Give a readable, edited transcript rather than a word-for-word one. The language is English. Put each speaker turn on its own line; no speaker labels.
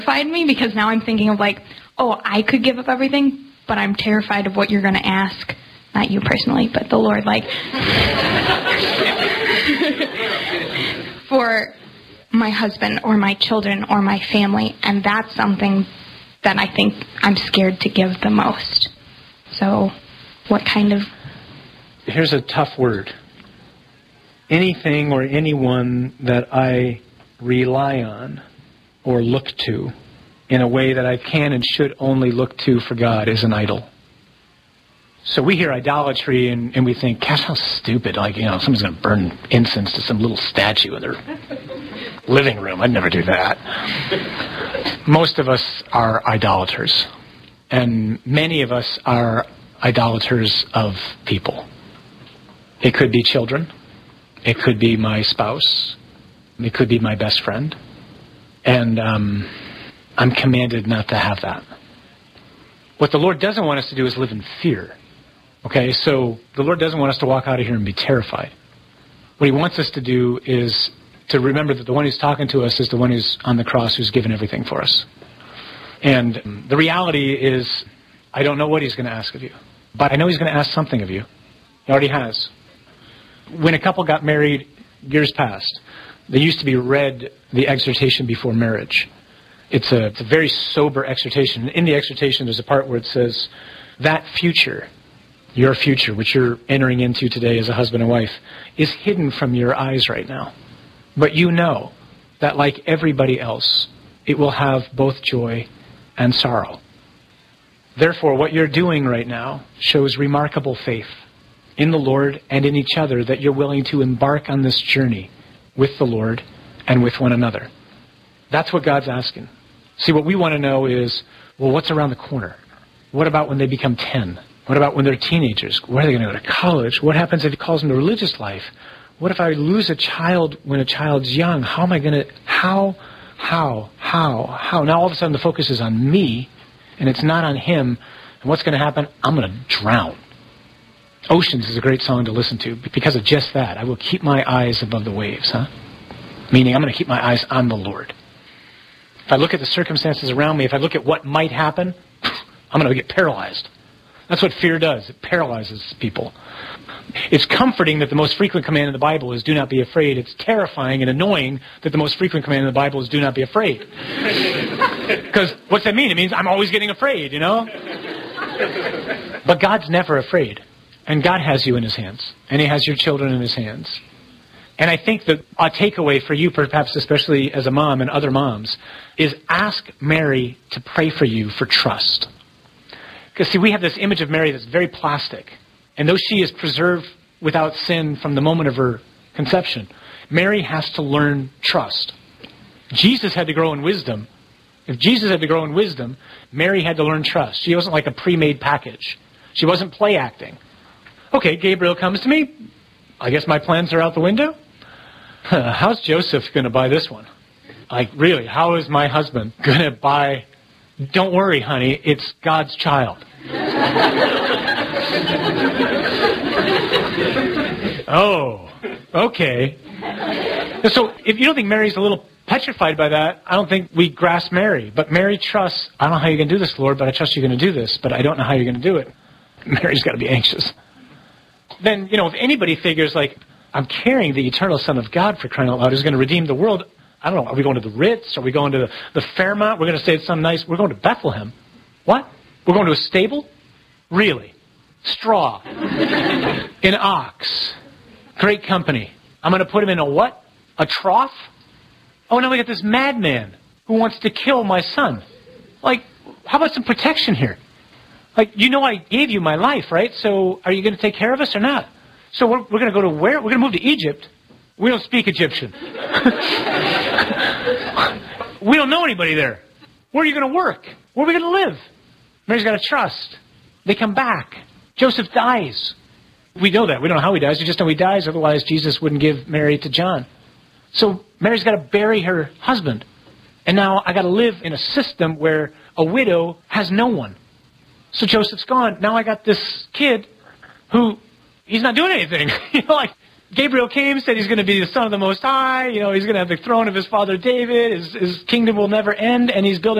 terrified me because now I'm thinking of like, oh, I could give up everything, but I'm terrified of what you're going to ask. Not you personally, but the Lord, like, for my husband or my children or my family. And that's something that I think I'm scared to give the most. So what kind of...
Here's a tough word. Anything or anyone that I rely on or look to in a way that I can and should only look to for God is an idol. So we hear idolatry and we think, gosh, how stupid. Like, someone's going to burn incense to some little statue in their living room. I'd never do that. Most of us are idolaters. And many of us are idolaters of people. It could be children. It could be my spouse. It could be my best friend. And I'm commanded not to have that. What the Lord doesn't want us to do is live in fear. Okay, so the Lord doesn't want us to walk out of here and be terrified. What he wants us to do is to remember that the one who's talking to us is the one who's on the cross, who's given everything for us. And the reality is, I don't know what he's going to ask of you, but I know he's going to ask something of you. He already has. When a couple got married years past, they used to be read the exhortation before marriage. It's a very sober exhortation. In the exhortation, there's a part where it says, that future, your future, which you're entering into today as a husband and wife, is hidden from your eyes right now. But you know that like everybody else, it will have both joy and sorrow. Therefore, what you're doing right now shows remarkable faith in the Lord and in each other, that you're willing to embark on this journey with the Lord and with one another. That's what God's asking. See, what we want to know is, well, what's around the corner? What about when they become 10? What about when they're teenagers? Where are they going to go to college? What happens if he calls them to religious life? What if I lose a child when a child's young? How am I going to, how? Now all of a sudden the focus is on me, and it's not on him. And what's going to happen? I'm going to drown. Oceans is a great song to listen to because of just that. I will keep my eyes above the waves, Meaning I'm going to keep my eyes on the Lord. If I look at the circumstances around me, if I look at what might happen, I'm going to get paralyzed. That's what fear does. It paralyzes people. It's comforting that the most frequent command in the Bible is do not be afraid. It's terrifying and annoying that the most frequent command in the Bible is do not be afraid. Because what's that mean? It means I'm always getting afraid, But God's never afraid. And God has you in his hands. And he has your children in his hands. And I think that a takeaway for you, perhaps especially as a mom and other moms, is ask Mary to pray for you for trust. Because see, we have this image of Mary that's very plastic. And though she is preserved without sin from the moment of her conception, Mary has to learn trust. Jesus had to grow in wisdom. If Jesus had to grow in wisdom, Mary had to learn trust. She wasn't like a pre-made package. She wasn't play acting. Okay, Gabriel comes to me. I guess my plans are out the window. How's Joseph going to buy this one? Like, really, how is my husband going to buy... Don't worry, honey, it's God's child. Oh, okay. So if you don't think Mary's a little petrified by that, I don't think we grasp Mary. But Mary trusts, I don't know how you're going to do this, Lord, but I trust you're going to do this, but I don't know how you're going to do it. Mary's got to be anxious. Then, if anybody figures like, I'm carrying the eternal Son of God, for crying out loud, who's going to redeem the world, I don't know, are we going to the Ritz? Are we going to the Fairmont? We're going to stay at some nice... We're going to Bethlehem. What? We're going to a stable? Really? Straw. An ox. Great company. I'm going to put him in a what? A trough? Oh, now we got this madman who wants to kill my son. Like, how about some protection here? Like, I gave you my life, right? So are you going to take care of us or not? So we're going to go to where? We're going to move to Egypt. We don't speak Egyptian. We don't know anybody there. Where are you going to work? Where are we going to live? Mary's got to trust. They come back. Joseph dies. We know that. We don't know how he dies. We just know he dies. Otherwise, Jesus wouldn't give Mary to John. So Mary's got to bury her husband. And now I got to live in a system where a widow has no one. So Joseph's gone. Now I got this kid who, he's not doing anything. Gabriel came, said he's going to be the Son of the Most High. He's going to have the throne of his father David. His kingdom will never end, and he's building